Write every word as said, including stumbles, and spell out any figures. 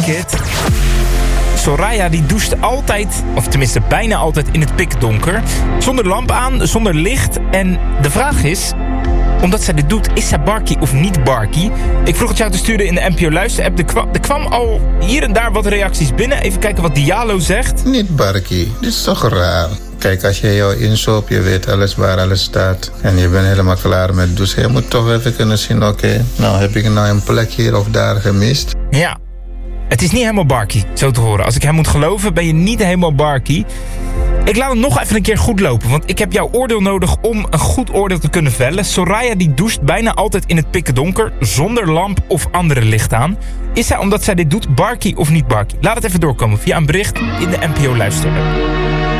it. Soraya die doucht altijd, of tenminste bijna altijd in het pikdonker. Zonder lamp aan, zonder licht. En de vraag is, omdat zij dit doet, is zij barkie of niet barkie? Ik vroeg het jou te sturen in de N P O Luister-app. Er kwam, er kwam al hier en daar wat reacties binnen. Even kijken wat Diallo zegt. Niet barkie, dit is toch raar. Kijk, als je jou inshoopt, je weet alles waar alles staat. En je bent helemaal klaar met douchen. Je moet toch even kunnen zien, oké, okay, nou heb ik nou een plek hier of daar gemist? Ja, het is niet helemaal barkie, zo te horen. Als ik hem moet geloven, ben je niet helemaal barkie. Ik laat het nog even een keer goed lopen, want ik heb jouw oordeel nodig om een goed oordeel te kunnen vellen. Soraya die doucht bijna altijd in het pikkendonker, zonder lamp of andere licht aan. Is zij, omdat zij dit doet, barkie of niet barkie? Laat het even doorkomen via een bericht in de N P O Luister-app.